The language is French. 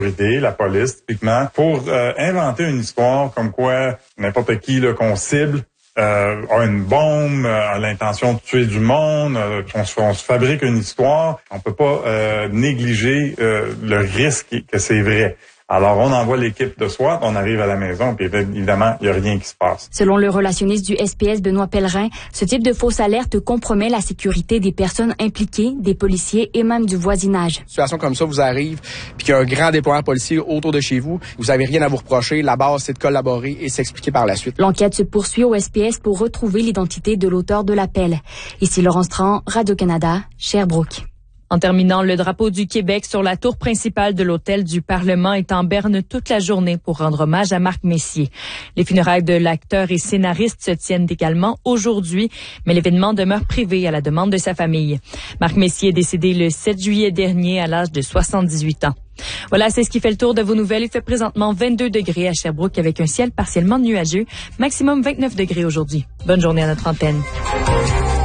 la police, typiquement, pour inventer une histoire comme quoi n'importe qui là, qu'on cible a une bombe, a l'intention de tuer du monde, on se fabrique une histoire. On peut pas négliger le risque que c'est vrai. Alors, on envoie l'équipe de SWAT, on arrive à la maison, puis évidemment, il n'y a rien qui se passe. Selon le relationniste du SPS, Benoît Pellerin, ce type de fausse alerte compromet la sécurité des personnes impliquées, des policiers et même du voisinage. Une situation comme ça vous arrive, puis qu'il y a un grand déploiement policier autour de chez vous, vous n'avez rien à vous reprocher. La base, c'est de collaborer et s'expliquer par la suite. L'enquête se poursuit au SPS pour retrouver l'identité de l'auteur de l'appel. Ici Laurence Tran, Radio-Canada, Sherbrooke. En terminant, le drapeau du Québec sur la tour principale de l'hôtel du Parlement est en berne toute la journée pour rendre hommage à Marc Messier. Les funérailles de l'acteur et scénariste se tiennent également aujourd'hui, mais l'événement demeure privé à la demande de sa famille. Marc Messier est décédé le 7 juillet dernier à l'âge de 78 ans. Voilà, c'est ce qui fait le tour de vos nouvelles. Il fait présentement 22 degrés à Sherbrooke avec un ciel partiellement nuageux. Maximum 29 degrés aujourd'hui. Bonne journée à notre antenne.